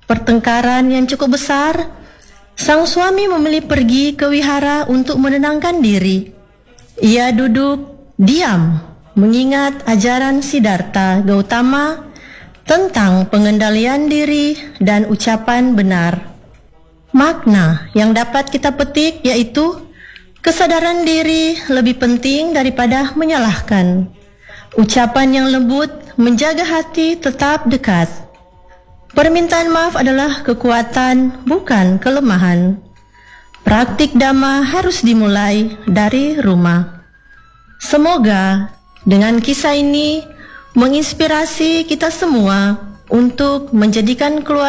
pertengkaran yang cukup besar, sang suami memilih pergi ke wihara untuk menenangkan diri. Ia duduk diam, mengingat ajaran Siddhartha Gautama tentang pengendalian diri dan ucapan benar. Makna yang dapat kita petik yaitu kesadaran diri lebih penting daripada menyalahkan. Ucapan yang lembut menjaga hati tetap dekat. Permintaan maaf adalah kekuatan, bukan kelemahan. Praktik Dhamma harus dimulai dari rumah. Semoga dengan kisah ini menginspirasi kita semua untuk menjadikan keluarga